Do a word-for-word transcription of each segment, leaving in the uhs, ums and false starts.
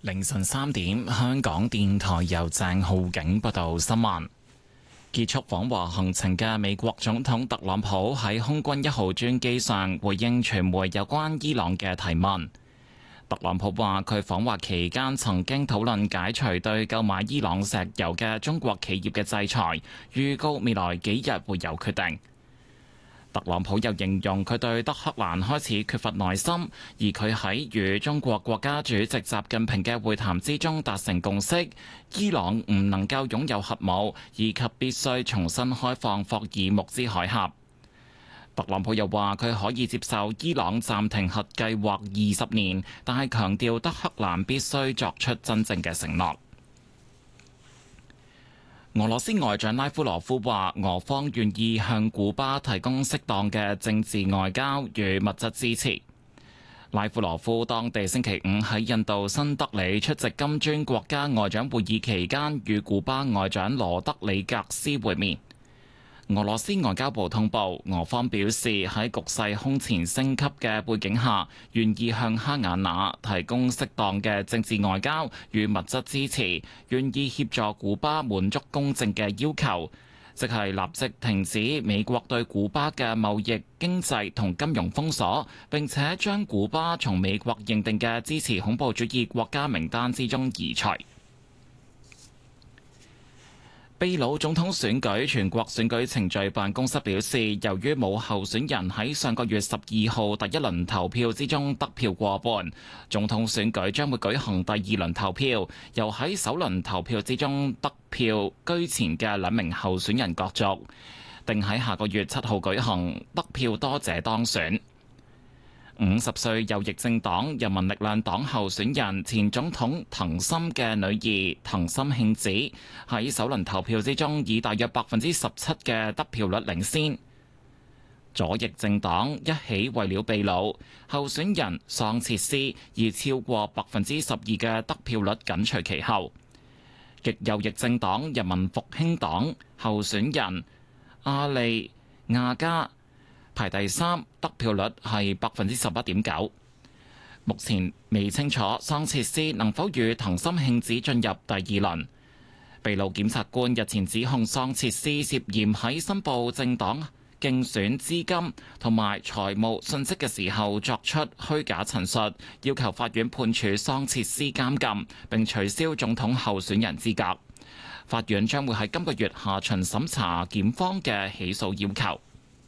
凌晨三點，香港電台由鄭浩景報道新聞。結束訪華行程嘅美國總統特朗普喺空軍一號專機上回應傳媒有關伊朗嘅提問。特朗普話佢訪華期間曾經討論解除對購買伊朗石油嘅中國企業嘅制裁，預告未來幾日會有決定。特朗普又形容佢對德黑蘭開始缺乏耐心，而佢喺與中國國家主席習近平嘅會談之中達成共識，伊朗唔能夠擁有核武，以及必須重新開放霍爾木茲海峽。特朗普又話佢可以接受伊朗暫停核計劃二十年，但係強調德黑蘭必須作出真正嘅承諾。俄羅斯外長拉夫羅夫話，俄方願意向古巴提供適當嘅政治外交與物質支持。拉夫羅夫當地星期五喺印度新德里出席金磚國家外長會議期間，與古巴外長羅德里格斯會面。俄羅斯外交部通報，俄方表示喺局勢空前升級嘅背景下，願意向哈瓦那提供適當嘅政治外交與物質支持，願意協助古巴滿足公正嘅要求，即係立即停止美國對古巴嘅貿易、經濟同金融封鎖，並且將古巴從美國認定嘅支持恐怖主義國家名單之中移除。秘魯總統選舉全國選舉程序辦公室表示，由於冇候選人喺上個月十二號第一輪投票之中得票過半，總統選舉將會舉行第二輪投票，由喺首輪投票之中得票居前嘅兩名候選人角逐，定喺下個月七號舉行，得票多者當選。五十歲右翼政黨人民力量黨候選人前總統藤森嘅女兒藤森慶子喺首輪投票之中以大約百分之十七嘅得票率領先。左翼政黨一起為了秘魯候選人桑切斯以超過百分之十二嘅得票率緊隨其後。極右翼政黨人民復興黨候選人阿利亞加排第三，得票率係百分之十一點九。目前未清楚桑切斯能否與藤森慶子進入第二輪。秘魯檢察官日前指控桑切斯涉嫌喺申報政黨競選資金同埋財務信息嘅時候作出虛假陳述，要求法院判處桑切斯監禁並取消總統候選人資格。法院將會喺今個月下旬審查檢方嘅起訴要求。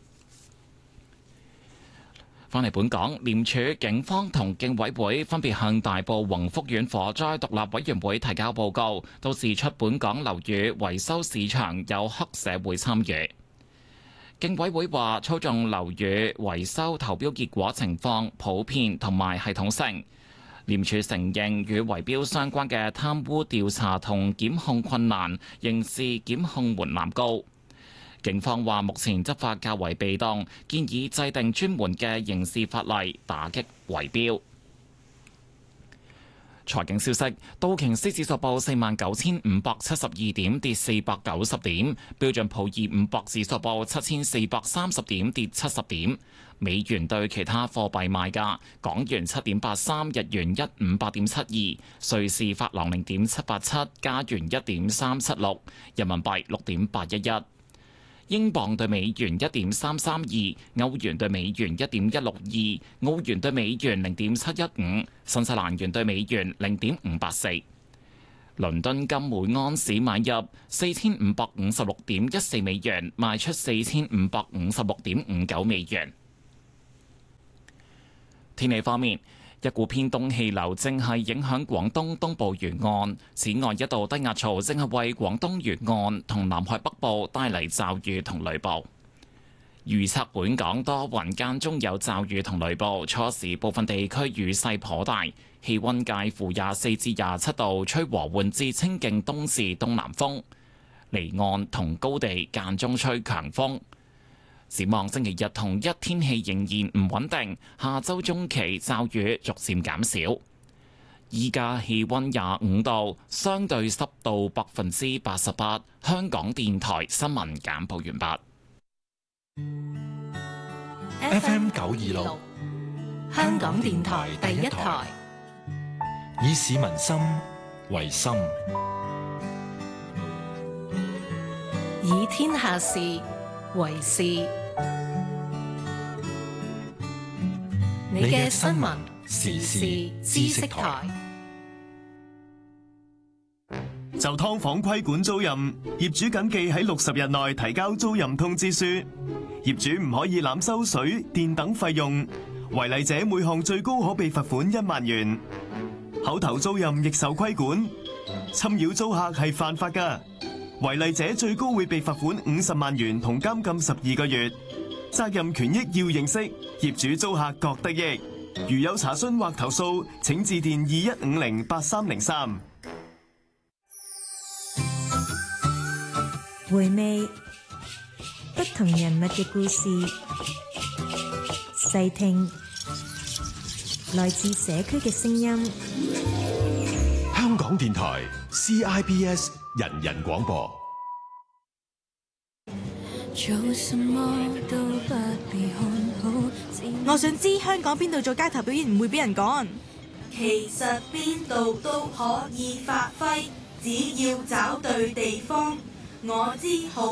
返嚟本港，廉署、警方同競委會分別向大埔宏福苑火災獨立委員會提交報告，都指出本港樓宇維修市場有黑社會參與。競委會話，操縱樓宇維修投標結果情況普遍同埋系統性。廉署承認與圍標相關嘅貪污調查同檢控困難，刑事檢控門檻高。警方話目前執法較為被動，建議制定專門嘅刑事法例打擊圍標。財經消息，道瓊斯指數報四萬九千五百七十二點，跌四百九十點；標準普爾五百指數報七千四百三十點，跌七十點。美元對其他貨幣賣價：港元七點八三，日元一五八點七二，瑞士法郎零點七八七，加元一點三七六，人民幣六點八一一。英鎊對美元一點三三二，歐元對美元一點一六二，澳元對美元零點七一五，新西蘭元對美元零點五八四。倫敦金每安士買入四千五百五十六點一四美元，賣出四千五百五十六點五九美元。天氣方面，一股偏東氣流正係影響廣東東部沿岸，此外一道低壓槽正係為廣東沿岸同南海北部帶嚟驟雨同雷暴。預測本港多雲間中有驟雨同雷暴，初時部分地區雨勢頗大，氣溫介乎廿四至廿七度，吹和緩至清勁東至東南風，離岸同高地間中吹強風。展望星期日同一天氣仍然唔穩定，下周中期驟雨逐漸減少。依家氣溫廿五度，相對濕度百分之八十八。香港電台新聞簡報完畢。 F M 九二六，香港電台第一台， 以市民心為心， 以天下事為事。你嘅新聞時事知識台。 就劏房規管租賃，業主謹記喺六十日內提交租賃通知書。業主唔可以濫收水電等費用，違例者每項最高可被罰款一萬元。口頭租賃亦受規管，侵擾租客係犯法㗎，違例者最高會被罰款五十萬元同監禁十二個月。責任權益要認識，業主租客各得益。如有查詢或投訴，請致電二一五零八三零三。 回味不同人物嘅故事，細聽來自社區嘅聲音。 香港電台 C I B S 人人廣播。 做什麼都不必看好。 我想知香港邊度做街頭表演唔會俾人趕？ 其實邊度都可以發揮，只要找對地方。我知好。